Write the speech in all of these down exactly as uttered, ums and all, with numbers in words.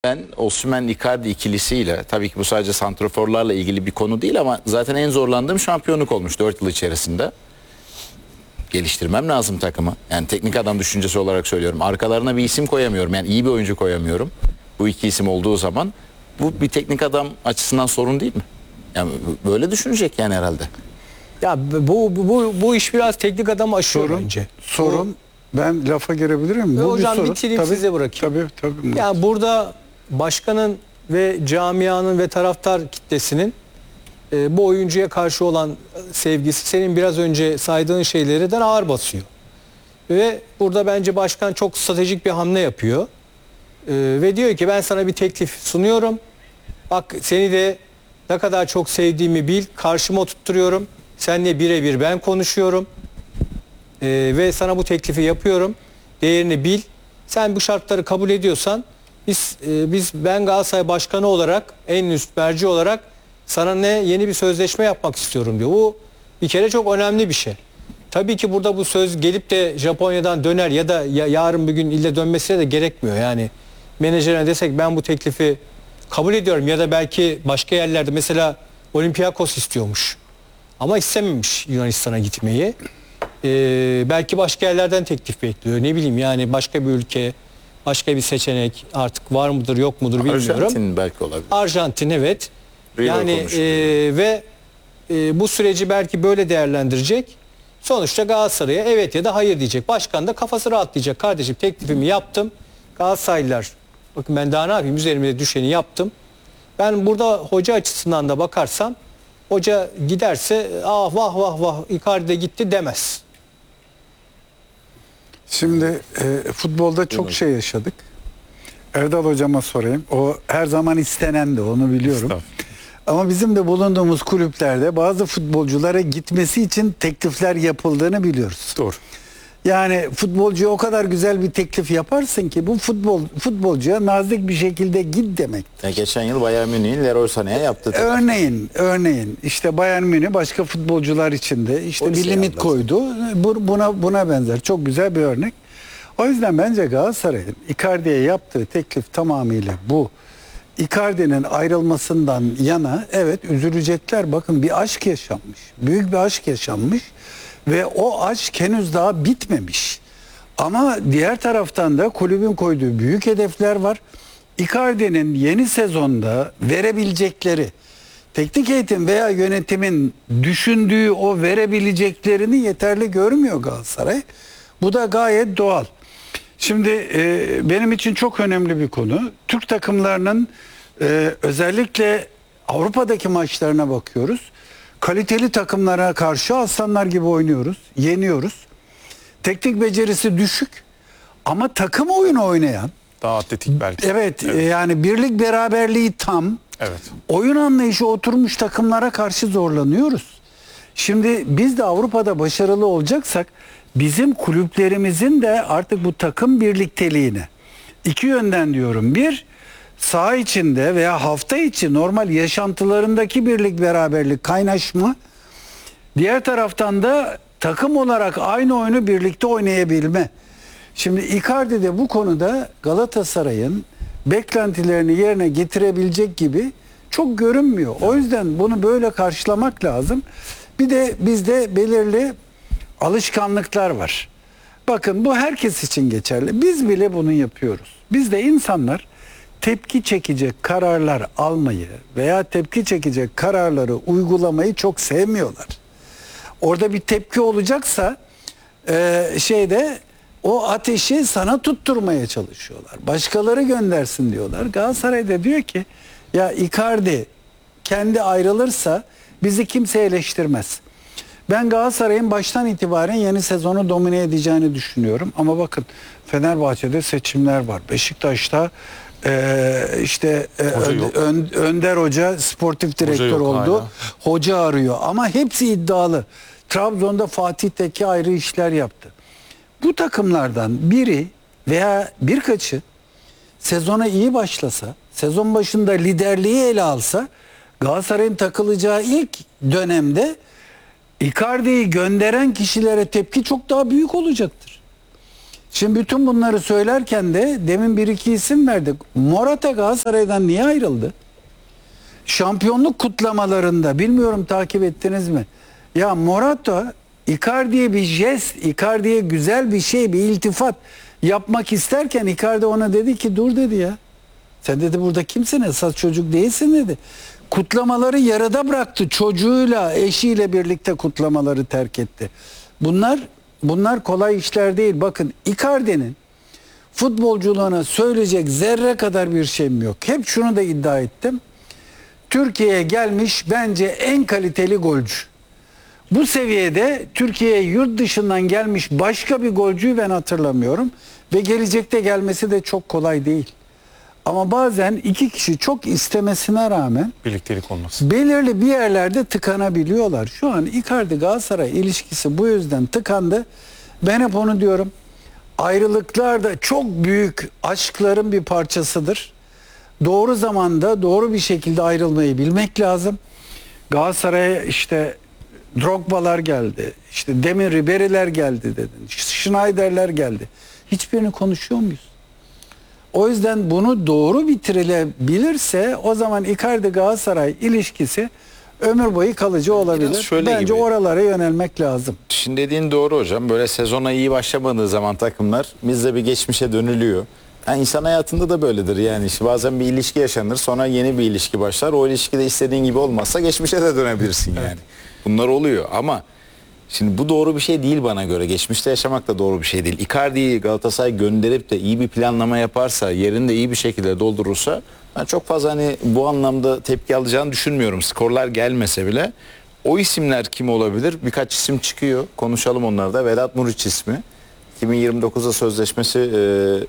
Ben Osimhen Icardi ikilisiyle, tabii ki bu sadece santraforlarla ilgili bir konu değil ama zaten en zorlandığım şampiyonluk olmuş dört yıl içerisinde. Geliştirmem lazım takımı. Yani teknik adam düşüncesi olarak söylüyorum. Arkalarına bir isim koyamıyorum. Yani iyi bir oyuncu koyamıyorum. Bu iki isim olduğu zaman bu bir teknik adam açısından sorun değil mi? Yani böyle düşünecek yani herhalde. Ya bu bu bu, bu iş biraz teknik adam aşıyor sorun, bence. Sorun. Bu, ben lafa girebilir miyim? Ve Bu hocam bir sorun. bitireyim, Tabii, size bırakayım. Tabii tabii. Yani burada başkanın ve camianın ve taraftar kitlesinin e, bu oyuncuya karşı olan sevgisi senin biraz önce saydığın şeylerden ağır basıyor. Ve burada bence başkan çok stratejik bir hamle yapıyor. E, ve diyor ki ben sana bir teklif sunuyorum. Bak seni de ne kadar çok sevdiğimi bil. Karşıma oturtturuyorum. Seninle birebir ben konuşuyorum. E, ve sana bu teklifi yapıyorum. Değerini bil. Sen bu şartları kabul ediyorsan biz e, biz ben Galatasaray Başkanı olarak en üst merci olarak sana ne yeni bir sözleşme yapmak istiyorum diyor. Bu bir kere çok önemli bir şey. Tabii ki burada bu söz gelip de Japonya'dan döner ya da ya, yarın bir gün ille dönmesine de gerekmiyor. Yani menajerine desek ben bu teklifi kabul ediyorum ya da belki başka yerlerde mesela Olympiakos istiyormuş. Ama istememiş Yunanistan'a gitmeyi. Ee, belki başka yerlerden teklif bekliyor. Ne bileyim yani başka bir ülke, başka bir seçenek artık var mıdır yok mudur bilmiyorum. Arjantin belki olabilir. Arjantin evet. River yani e, ve e, bu süreci belki böyle değerlendirecek. Sonuçta Galatasaray'a evet ya da hayır diyecek. Başkan da kafası rahatlayacak. Kardeşim teklifimi yaptım. Galatasaraylılar bakın ben daha ne yapayım, üzerime düşeni yaptım. Ben burada hoca açısından da bakarsam hoca giderse ah vah vah vah Icardi de gitti demez. Şimdi e, futbolda çok şey yaşadık. Erdal hocama sorayım. O her zaman istenen de, onu biliyorum. Ama bizim de bulunduğumuz kulüplerde bazı futbolculara gitmesi için teklifler yapıldığını biliyoruz. Doğru. Yani futbolcuya o kadar güzel bir teklif yaparsın ki bu futbol futbolcuya nazik bir şekilde git demek. Ya geçen yıl Bayern Münih'in Leroy Sané'ye yaptı. Örneğin, örneğin işte Bayern Münih başka futbolcular için de işte Polisi bir limit yalnız. koydu. Bu- Buna buna benzer çok güzel bir örnek. O yüzden bence Galatasaray'ın Icardi'ye yaptığı teklif tamamıyla bu. Icardi'nin ayrılmasından yana evet üzülecekler. Bakın bir aşk yaşanmış. Büyük bir aşk yaşanmış. Ve o aşk henüz daha bitmemiş. Ama diğer taraftan da kulübün koyduğu büyük hedefler var. Icardi'nin yeni sezonda verebilecekleri, teknik eğitim veya yönetimin düşündüğü o verebileceklerini yeterli görmüyor Galatasaray. Bu da gayet doğal. Şimdi e, benim için çok önemli bir konu. Türk takımlarının e, özellikle Avrupa'daki maçlarına bakıyoruz. Kaliteli takımlara karşı aslanlar gibi oynuyoruz, yeniyoruz. Teknik becerisi düşük ama takım oyunu oynayan. Daha atletik belki. Evet, evet. E, yani birlik beraberliği tam. Evet. Oyun anlayışı oturmuş takımlara karşı zorlanıyoruz. Şimdi biz de Avrupa'da başarılı olacaksak bizim kulüplerimizin de artık bu takım birlikteliğine iki yönden diyorum. Bir, saha içinde veya hafta içi normal yaşantılarındaki birlik beraberlik, kaynaşma. Diğer taraftan da takım olarak aynı oyunu birlikte oynayabilme. Şimdi Icardi de bu konuda Galatasaray'ın beklentilerini yerine getirebilecek gibi çok görünmüyor. O yüzden bunu böyle karşılamak lazım. Bir de bizde belirli alışkanlıklar var. Bakın bu herkes için geçerli. Biz bile bunu yapıyoruz. Biz de insanlar tepki çekecek kararlar almayı veya tepki çekecek kararları uygulamayı çok sevmiyorlar. Orada bir tepki olacaksa e, şeyde o ateşi sana tutturmaya çalışıyorlar. Başkaları göndersin diyorlar. Galatasaray'da diyor ki ya Icardi kendi ayrılırsa bizi kimse eleştirmez. Ben Galatasaray'ın baştan itibaren yeni sezonu domine edeceğini düşünüyorum. Ama bakın Fenerbahçe'de seçimler var. Beşiktaş'ta Ee, işte e, Ön, Ön, Önder Hoca sportif direktör Hoca oldu. hala. Hoca arıyor ama hepsi iddialı. Trabzon'da Fatih Tekke ayrı işler yaptı. Bu takımlardan biri veya birkaçı sezona iyi başlasa, sezon başında liderliği ele alsa Galatasaray'ın takılacağı ilk dönemde Icardi'yi gönderen kişilere tepki çok daha büyük olacaktır. Şimdi bütün bunları söylerken de demin bir iki isim verdik. Morata Galatasaray'dan niye ayrıldı? Şampiyonluk kutlamalarında bilmiyorum takip ettiniz mi? Ya Morata Icardi'ye bir jest, Icardi'ye güzel bir şey, bir iltifat yapmak isterken Icardi ona dedi ki dur dedi ya. Sen dedi burada kimsin, esas çocuk değilsin dedi. Kutlamaları yarıda bıraktı. Çocuğuyla, eşiyle birlikte kutlamaları terk etti. Bunlar bunlar kolay işler değil. Bakın Icardi'nin futbolculuğuna söyleyecek zerre kadar bir şeyim yok. Hep şunu da iddia ettim. Türkiye'ye gelmiş bence en kaliteli golcü. Bu seviyede Türkiye'ye yurt dışından gelmiş başka bir golcüyü ben hatırlamıyorum. Ve gelecekte gelmesi de çok kolay değil. Ama bazen iki kişi çok istemesine rağmen birliktelik olmaz. Belirli bir yerlerde tıkanabiliyorlar. Şu an Icardi Galatasaray ilişkisi bu yüzden tıkandı. Ben hep onu diyorum. Ayrılıklar da çok büyük aşkların bir parçasıdır. Doğru zamanda doğru bir şekilde ayrılmayı bilmek lazım. Galatasaray'a işte Drogba'lar geldi. İşte Demir Ribery'ler geldi dedin. Schneider'ler geldi. Hiçbirini konuşuyor muyuz? O yüzden bunu doğru bitirilebilirse o zaman Icardi Galatasaray ilişkisi ömür boyu kalıcı olabilir. Bence gibi. oralara yönelmek lazım. Şimdi dediğin doğru hocam. Böyle sezona iyi başlamadığı zaman takımlar bizde bir geçmişe dönülüyor. Yani insan hayatında da böyledir yani. İşte bazen bir ilişki yaşanır, sonra yeni bir ilişki başlar. O ilişkide istediğin gibi olmazsa geçmişe de dönebilirsin yani. Bunlar oluyor ama şimdi bu doğru bir şey değil bana göre. Geçmişte yaşamak da doğru bir şey değil. Icardi'yi Galatasaray gönderip de iyi bir planlama yaparsa, yerini de iyi bir şekilde doldurursa ben çok fazla hani bu anlamda tepki alacağını düşünmüyorum. Skorlar gelmese bile. O isimler kim olabilir? Birkaç isim çıkıyor. Konuşalım onları da. Vedat Muriç ismi. iki bin yirmi dokuzda sözleşmesi e,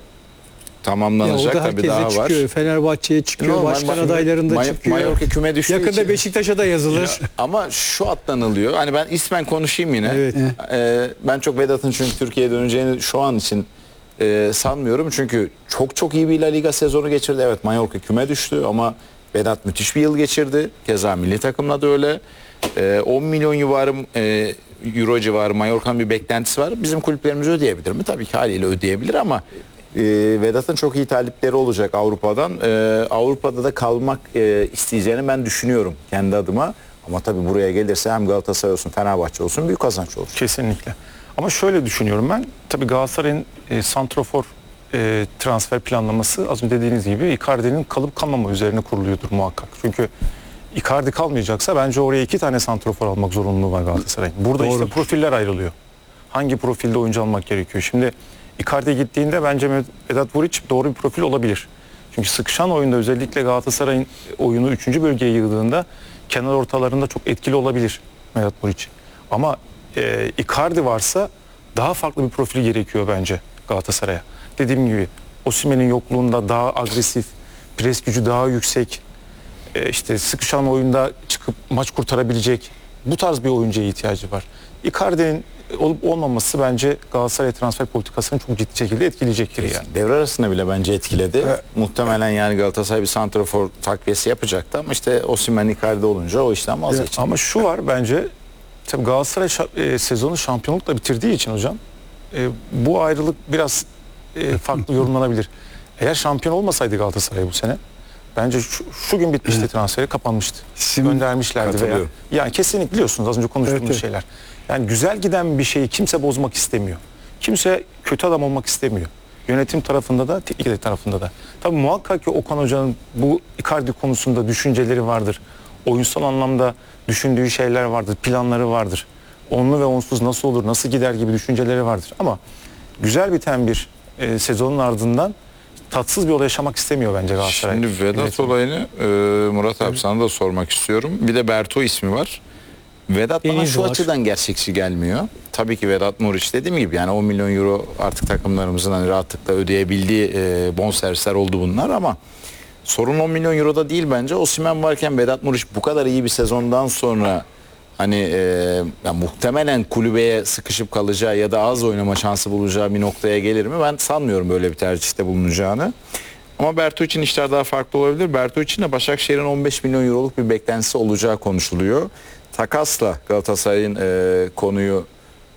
tamamlanacak. Ya Tabii daha çıkıyor. var. Fenerbahçe'ye çıkıyor. Normal, başkan ma- adaylarında May- çıkıyor. Mallorca küme düştüğü Yakında için. Beşiktaş'a da yazılır. Ama şu atlanılıyor. Hani ben ismen konuşayım yine. Evet. Ee, ben çok Vedat'ın çünkü Türkiye'ye döneceğini şu an için e, sanmıyorum. Çünkü çok çok iyi bir La Liga sezonu geçirdi. Evet, Mallorca küme düştü ama Vedat müthiş bir yıl geçirdi. Keza milli takımla da öyle. Ee, on milyon civarı e, euro civarı Mallorca'nın bir beklentisi var. Bizim kulüplerimiz ödeyebilir mi? Tabii ki haliyle ödeyebilir ama e, Vedat'ın çok iyi talipleri olacak Avrupa'dan. E, Avrupa'da da kalmak e, isteyeceğini ben düşünüyorum kendi adıma. Ama tabii buraya gelirse hem Galatasaray olsun, Fenerbahçe olsun büyük kazanç olur. Kesinlikle. Ama şöyle düşünüyorum ben. Tabii Galatasaray'ın e, santrafor e, transfer planlaması az önce dediğiniz gibi Icardi'nin kalıp kalmama üzerine kuruluyordur muhakkak. Çünkü Icardi kalmayacaksa bence oraya iki tane santrafor almak zorunluluğu var Galatasaray'ın. Burada Doğru. işte profiller ayrılıyor. Hangi profilde oyuncu almak gerekiyor? Şimdi Icardi gittiğinde bence Vedat Muriç doğru bir profil olabilir. Çünkü sıkışan oyunda özellikle Galatasaray'ın oyunu üçüncü bölgeye yığdığında kenar ortalarında çok etkili olabilir Vedat Muriç. Ama e, Icardi varsa daha farklı bir profil gerekiyor bence Galatasaray'a. Dediğim gibi Osimhen'in yokluğunda daha agresif, pres gücü daha yüksek, e, işte sıkışan oyunda çıkıp maç kurtarabilecek bu tarz bir oyuncuya ihtiyacı var. Icardi'nin olup olmaması bence Galatasaray transfer politikasını çok ciddi şekilde etkileyecektir yani. Devre arasında bile bence etkiledi. Evet. Muhtemelen yani Galatasaray bir santrafor takviyesi yapacaktı ama işte Osimhen Icardi olunca o işten vazgeçti. Evet, ama şu var bence tabii Galatasaray şa- e, sezonu şampiyonlukla bitirdiği için hocam e, bu ayrılık biraz e, farklı yorumlanabilir. Eğer şampiyon olmasaydı Galatasaray bu sene bence şu, şu gün bitmişti, transferi kapanmıştı. Şimdi Göndermişlerdi veya. Yani kesinlikle biliyorsunuz az önce konuştuğumuz Evet, evet. şeyler. Yani güzel giden bir şeyi kimse bozmak istemiyor. Kimse kötü adam olmak istemiyor. Yönetim tarafında da, teknik tarafında da. Tabii muhakkak ki Okan Hoca'nın bu Icardi konusunda düşünceleri vardır. Oyunsal anlamda düşündüğü şeyler vardır, planları vardır. Onlu ve onsuz nasıl olur, nasıl gider gibi düşünceleri vardır. Ama güzel biten bir e, sezonun ardından tatsız bir olay yaşamak istemiyor bence Galatasaray. Şimdi Vedat yönetimi. olayını e, Murat abi sana da sormak istiyorum. Bir de Berto ismi var. Vedat bana Deniz şu var. açıdan gerçekçi gelmiyor. Tabii ki Vedat Muriç dediğim gibi yani on milyon euro artık takımlarımızın hani rahatlıkla ödeyebildiği e, bonservisler oldu bunlar ama sorun on milyon euroda değil bence. Osimhen varken Vedat Muriç bu kadar iyi bir sezondan sonra hani e, yani muhtemelen kulübeye sıkışıp kalacağı ya da az oynama şansı bulacağı bir noktaya gelir mi? Ben sanmıyorum böyle bir tercihte bulunacağını. Ama Berto için işler daha farklı olabilir. Berto için de Başakşehir'in on beş milyon euroluk bir beklentisi olacağı konuşuluyor. Takasla Galatasaray'ın e, konuyu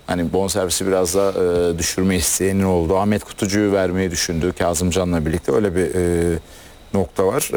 Hani bonservisi biraz daha e, düşürme isteğinin oldu. Ahmet Kutucu'yu vermeyi düşündü Kazımcan'la birlikte. Öyle bir e, nokta var.